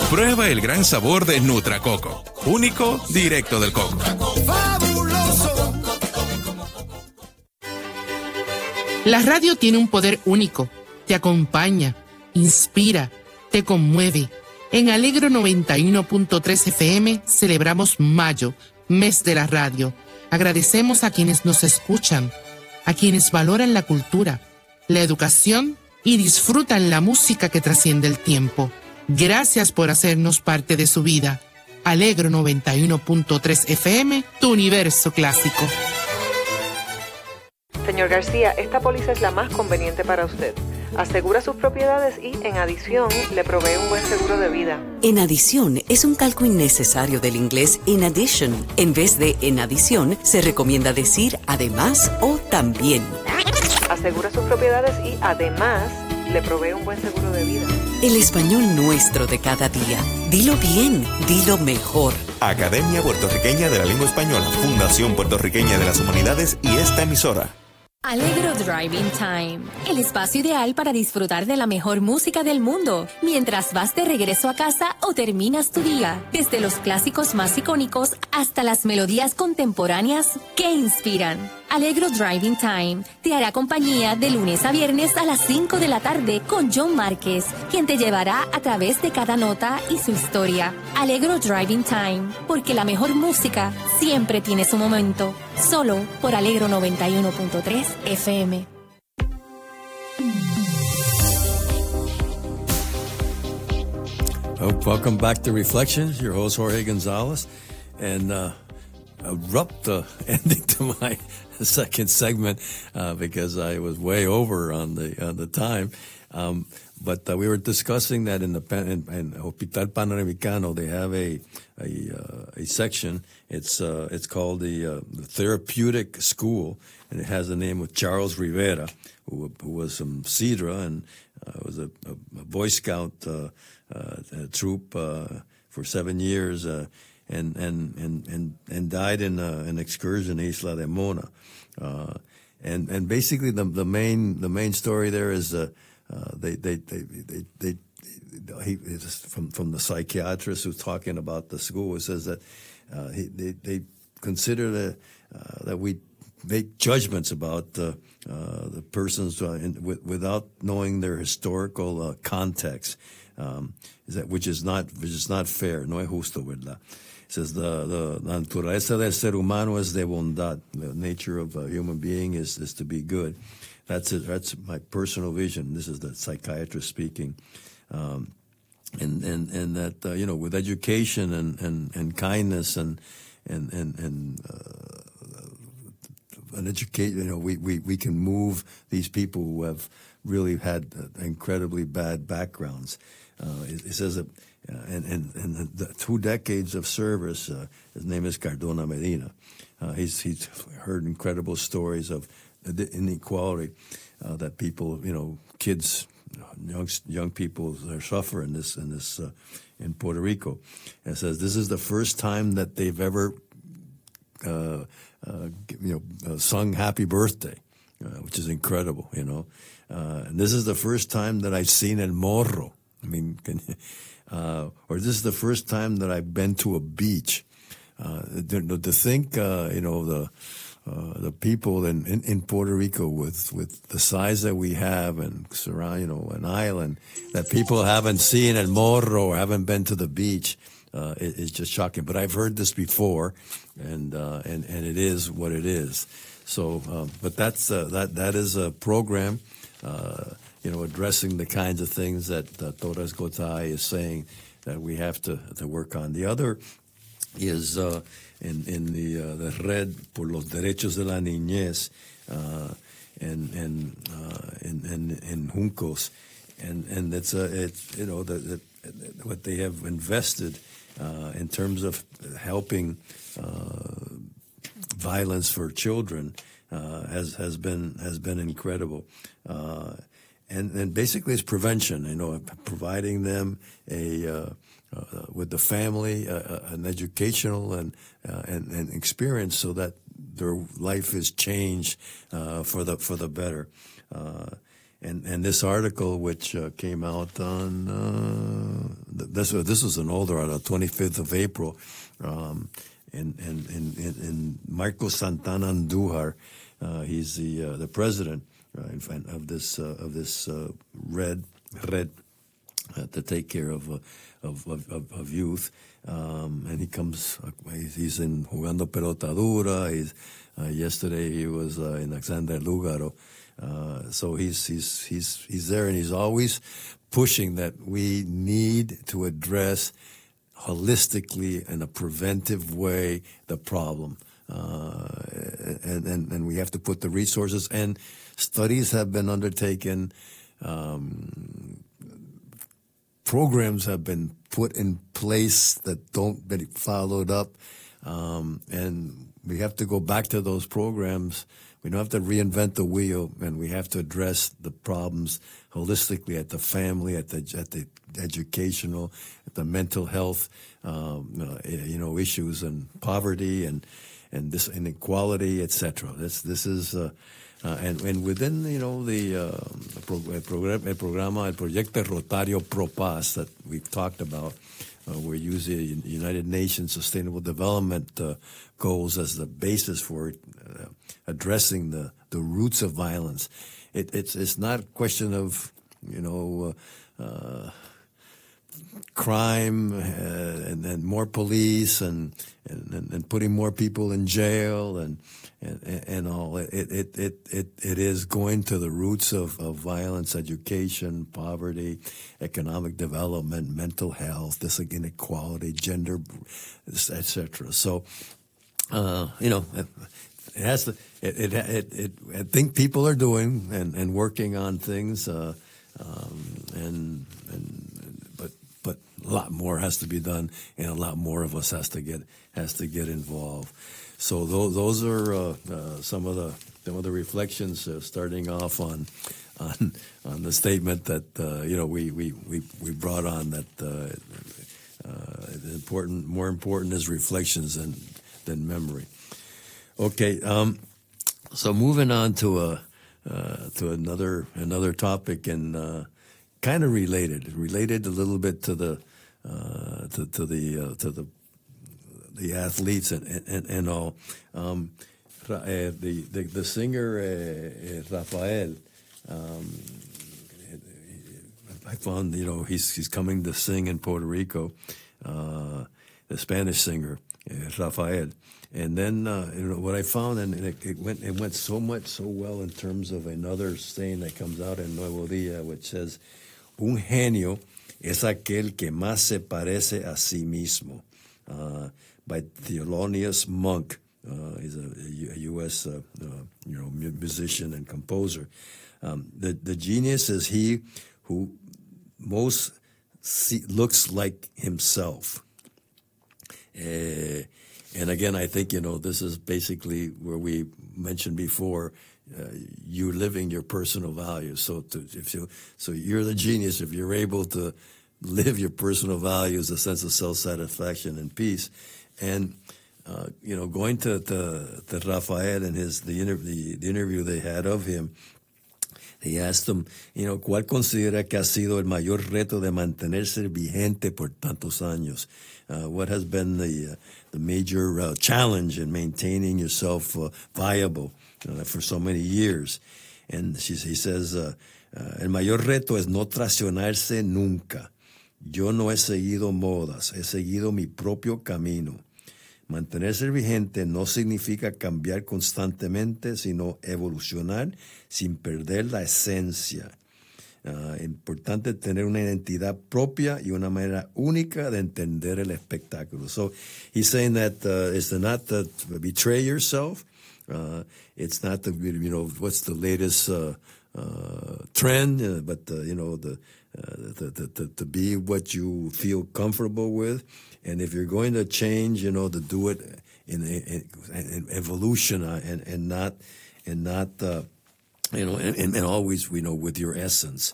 Prueba el gran sabor de Nutracoco, único, directo del coco. ¡Fabuloso! La radio tiene un poder único. Te acompaña, inspira, te conmueve. En Alegro 91.3 FM celebramos Mayo, mes de la radio. Agradecemos a quienes nos escuchan, a quienes valoran la cultura, la educación y disfrutan la música que trasciende el tiempo. Gracias por hacernos parte de su vida. Alegro 91.3 FM, tu universo clásico. Señor García, esta póliza es la más conveniente para usted. Asegura sus propiedades y, en adición, le provee un buen seguro de vida. En adición es un calco innecesario del inglés in addition. En vez de en adición, se recomienda decir además o también. Asegura sus propiedades y, además, le provee un buen seguro de vida. El español nuestro de cada día. Dilo bien, dilo mejor. Academia Puertorriqueña de la Lengua Española, Fundación Puertorriqueña de las Humanidades y esta emisora. Alegro Driving Time, el espacio ideal para disfrutar de la mejor música del mundo mientras vas de regreso a casa o terminas tu día. Desde los clásicos más icónicos hasta las melodías contemporáneas que inspiran. Alegro Driving Time te hará compañía de lunes a viernes a las 5 de la tarde con John Márquez, quien te llevará a través de cada nota y su historia. Alegro Driving Time, porque la mejor música siempre tiene su momento. Solo por Alegro 91.3 FM. Welcome back to Reflections. Your host Jorge Gonzalez, and abrupt ending to my second segment because I was way over on the time. But we were discussing that in Hospital Panamericano they have a section. It's called the Therapeutic School, and it has the name of Charles Rivera, who was from Cedra and was a Boy Scout troop for 7 years. And died in an excursion in Isla de Mona, and basically the main story there is he from the psychiatrist who's talking about the school. It says that they consider that we make judgments about the persons without knowing their historical context, which is not fair. No es justo, ¿verdad? It says the naturaleza del ser humano es de bondad. The nature of a human being is to be good. That's it. That's my personal vision. This is the psychiatrist speaking, and that with education and kindness and educate, we can move these people who have really had incredibly bad backgrounds. It says that. And the 2 decades of service, his name is Cardona Medina. He's heard incredible stories of the inequality that people, kids, young people are suffering in Puerto Rico. And it says this is the first time that they've ever, sung Happy Birthday, which is incredible, and this is the first time that I've seen El Morro. I mean, or this is the first time that I've been to a beach. To think, the people in Puerto Rico with the size that we have and surround, an island that people haven't seen El Morro or haven't been to the beach, it's just shocking. But I've heard this before, and it is what it is. So, but that is a program. Addressing the kinds of things that Torres Gotay is saying that we have to work on. The other is in the Red por los Derechos de la Niñez in Juncos, and it's what they have invested in terms of helping violence for children has been incredible. And basically it's prevention, providing them with the family an educational and experience so that their life is changed for the better. And this article, which came out on this was an older on the 25th of April, and Marcos Santana Andújar, he's the president of this red to take care of youth, and he comes. He's in Jugando Pelota Dura. Yesterday he was in Alexander Lugaro. So he's there, and he's always pushing that we need to address holistically in a preventive way the problem, and we have to put the resources, and studies have been undertaken, programs have been put in place that don't get followed up, and we have to go back to those programs. We don't have to reinvent the wheel, and we have to address the problems holistically at the family, at the educational, at the mental health, issues, and poverty, and this inequality, etc. This is and within el Proyecto Rotario Pro Paz that we've talked about. We're using United Nations Sustainable Development Goals as the basis for addressing the roots of violence. It's not a question of crime and more police and putting more people in jail and all. It is going to the roots of violence, education, poverty, economic development, mental health, this inequality, gender, etc. So, it has to. I think people are doing and working on things, but a lot more has to be done, and a lot more of us has to get involved. So those are some of the reflections, starting off on the statement that we brought on, that more important is reflections than memory. Okay, so moving on to another topic, and kind of related a little bit to the athletes and all. The singer Rafael, I found he's coming to sing in Puerto Rico. The Spanish singer Rafael. And then what I found, and it went so well in terms of another saying that comes out in Nuevo Dia, which says, "Un genio es aquel que más se parece a sí mismo," by Thelonious Monk. He's a U.S. musician and composer. The genius is he who most looks like himself. And again, I think, this is basically where we mentioned before, you living your personal values. So you're the genius if you're able to live your personal values, a sense of self-satisfaction and peace. And, going to Rafael and the interview they had of him, he asked him, ¿cuál considera que ha sido el mayor reto de mantenerse vigente por tantos años? What has been the major challenge in maintaining yourself viable for so many years? And he says, el mayor reto es no traicionarse nunca. Yo no he seguido modas, he seguido mi propio camino. Mantenerse vigente no significa cambiar constantemente, sino evolucionar sin perder la esencia. Importante tener una identidad propia y una manera única de entender el espectáculo. So he's saying that it's not to betray yourself. It's not to, what's the latest trend, but to be what you feel comfortable with. And if you're going to change, to do it in evolution and not always, with your essence.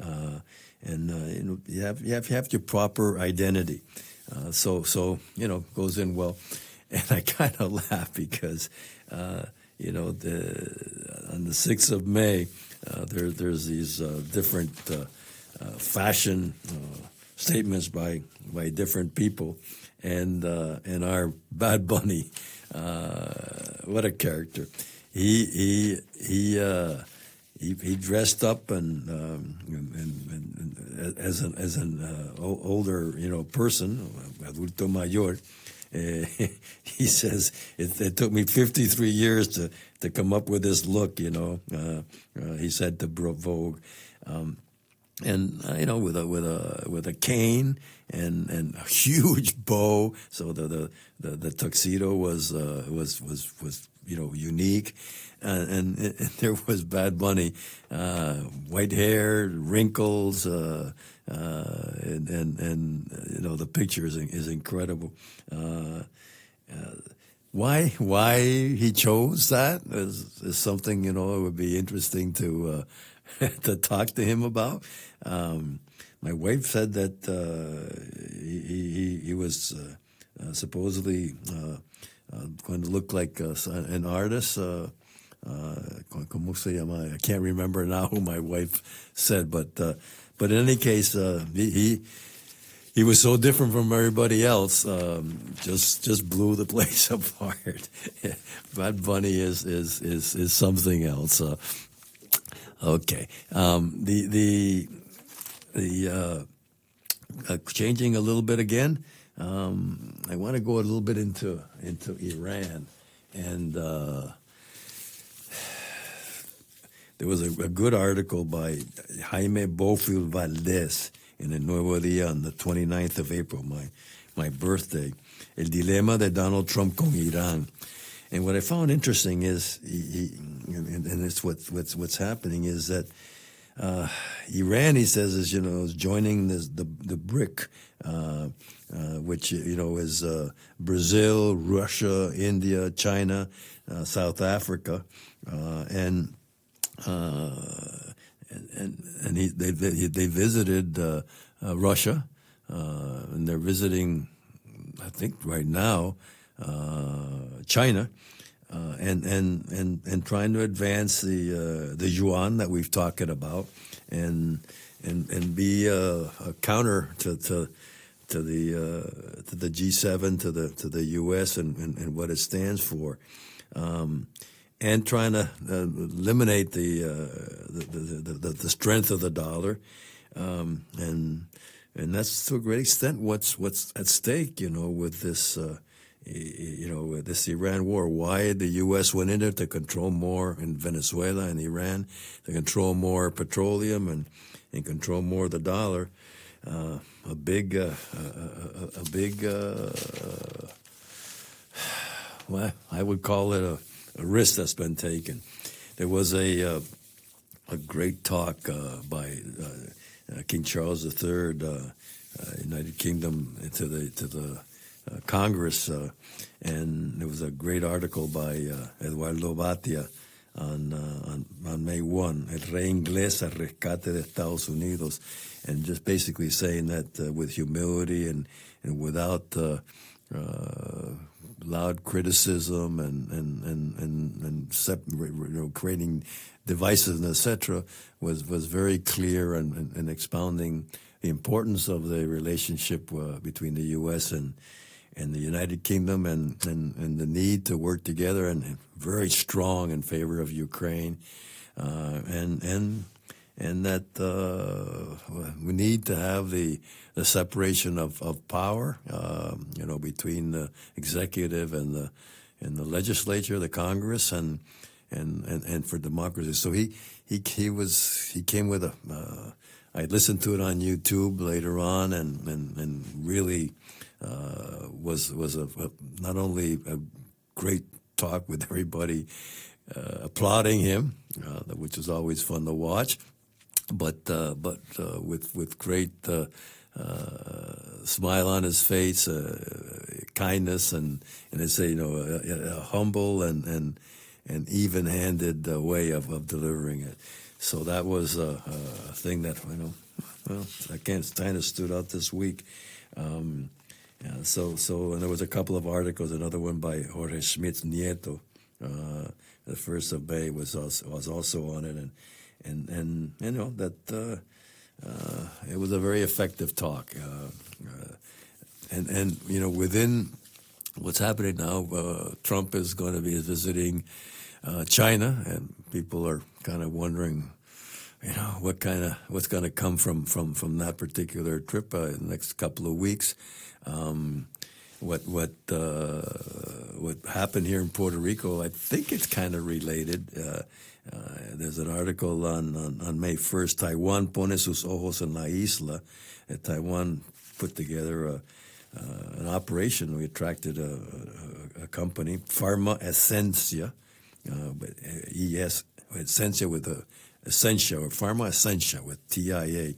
You have your proper identity. So goes in well. And I kind of laugh because, on the 6th of May, there's these different fashion statements by different people, and our Bad Bunny, what a character! He dressed up and as an older person, adulto mayor. He says it took me 53 years to come up with this look. He said to Vogue, and with a cane and a huge bow. So the tuxedo was unique, and there was Bad Bunny, white hair, wrinkles, and the picture is incredible. Why he chose that is something it would be interesting to talk to him about. My wife said that he was supposedly going to look like an artist. ¿Cómo se llama? I can't remember now who my wife said, but in any case, he was so different from everybody else. Just blew the place apart. Bad Bunny is something else. Okay. Changing a little bit again. I want to go a little bit into Iran, and there was a good article by Jaime Bofill Valdez in El Nuevo Día on the 29th of April, my birthday, El Dilema de Donald Trump con Iran. And what I found interesting is, and it's what's happening is that Iran, he says, is joining the BRIC, which is Brazil, Russia, India, China, South Africa, and they visited Russia, and they're visiting, I think right now, China, and trying to advance the yuan that we've talked about, and be a counter to the G7, to the U.S. and what it stands for, and trying to eliminate the strength of the dollar, and that's to a great extent what's at stake, with this. This Iran war, why the U.S. went in there to control more in Venezuela and Iran, to control more petroleum and control more of the dollar. A big, well, I would call it a risk that's been taken. There was a great talk by King Charles III, United Kingdom, to the Congress, and there was a great article by Eduardo Batia on May 1, El Rey Inglés al Rescate de Estados Unidos, and just basically saying that with humility and without loud criticism and creating divisiveness, etc., was very clear and expounding the importance of the relationship between the U.S. and the United Kingdom, and the need to work together, and very strong in favor of Ukraine, and that we need to have the separation of power, between the executive and the legislature, the Congress, and for democracy. So he came with I listened to it on YouTube later on, and really. Was not only a great talk with everybody applauding him, which is always fun to watch, but with great smile on his face, kindness, and it's a humble and even-handed way of delivering it. So that was a thing that that kind of stood out this week. So and there was a couple of articles. Another one by Jorge Schmitz Nieto, the first of May was also on it, and that it was a very effective talk. And you know, within what's happening now, Trump is going to be visiting China, and people are kind of wondering, you know, what's going to come from that particular trip in the next couple of weeks. What happened here in Puerto Rico, I think it's kind of related. There's an article on May 1st. Taiwan pone sus ojos en la isla. Taiwan put together an operation. We attracted a company, Pharma Essentia, Essentia with a Essentia, or Pharma Essentia with TIA,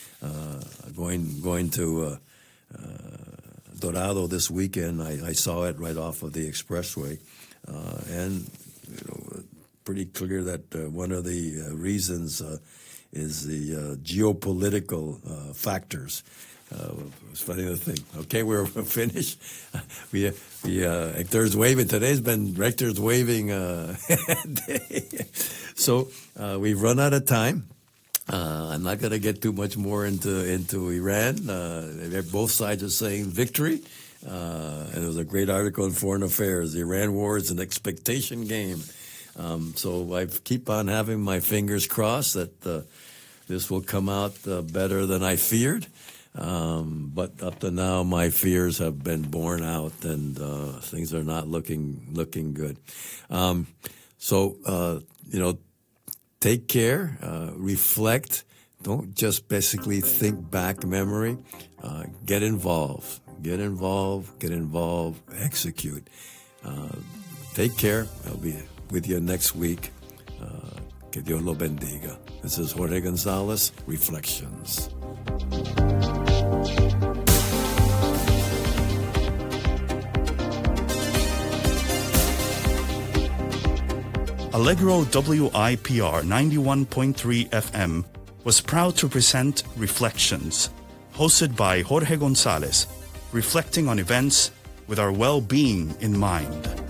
going to Dorado this weekend. I saw it right off of the expressway, and you know, pretty clear that one of the reasons is the geopolitical factors. It's funny to think. Okay, we're finished. Hector's waving. Today's been Hector's waving day. So we've run out of time. I'm not going to get too much more into Iran. Both sides are saying victory. And there was a great article in Foreign Affairs. The Iran war is an expectation game. So I keep on having my fingers crossed that this will come out better than I feared. But up to now, my fears have been borne out, and things are not looking good. So you know, take care, reflect. Don't just basically think back memory. Get involved, execute. Take care. I'll be with you next week. Que Dios lo bendiga. This is Jorge Gonzalez, Reflections. Allegro WIPR 91.3 FM was proud to present Reflections, hosted by Jorge Gonzalez, reflecting on events with our well-being in mind.